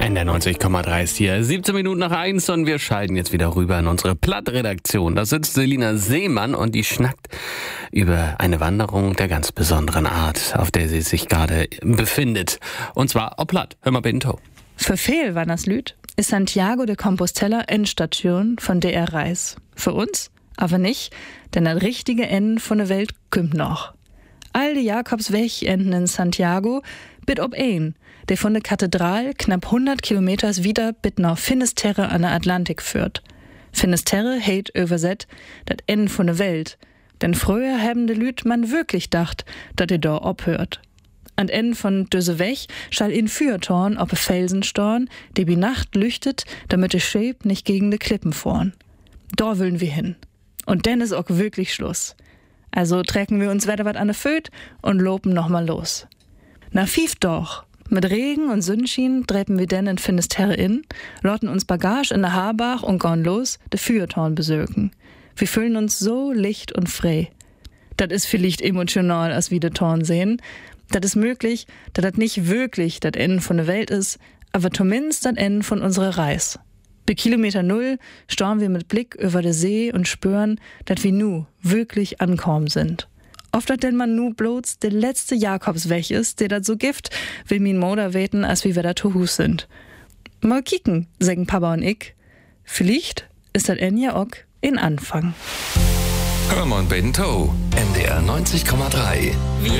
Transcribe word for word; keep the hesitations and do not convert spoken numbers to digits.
N D R neunzig Komma drei ist hier. siebzehn Minuten nach eins und wir schalten jetzt wieder rüber in unsere Plattredaktion. Da sitzt Selina Seemann und die schnackt über eine Wanderung der ganz besonderen Art, auf der sie sich gerade befindet. Und zwar auf Platt. Hör mal Bento. Für viel Wanderslüd ist Santiago de Compostela Endstation von D R Reis. Für uns aber nicht, denn das richtige Ende von der Welt kommt noch. All die Jakobsweg enden in Santiago, bit ob ein, der von der Kathedral knapp hundert Kilometers wieder bit nach Finisterre an der Atlantik führt. Finisterre heit überset dat Ende von der Welt, denn früher haben de Lüd man wirklich dacht, dat er da obhört. An Ende von düse Weg schall in Fürtorn ob e Felsenstorn, der bi Nacht lüchtet, damit de Schäb nicht gegen de Klippen fahren. Da wollen wir hin. Und dann ist auch wirklich Schluss. Also trecken wir uns wieder wat an de Föt und lopen nochmal los. Na fief doch. Mit Regen und Sonnenschein treppen wir dann in Finisterre in, lotten uns Bagage in der Haarbach und gehen los, de Fürtorn besöken. Wir fühlen uns so licht und frei. Das ist vielleicht emotional, als wir de Torn sehen. Das ist möglich, dass das nicht wirklich das Ende von der Welt ist, aber zumindest das Ende von unserer Reise. Bei Kilometer Null staunen wir mit Blick über den See und spüren, dass wir nu wirklich ankommen sind. Oft hat denn man nu bloß der letzte Jakobsweg ist, der dat so gift, will min Moder weten, als wir da zu Hus sind. Mal kicken, sagen Papa und ich. Vielleicht ist dat Ende auch in Anfang. Hör mal Bento, N D R neunzig Komma drei. Wir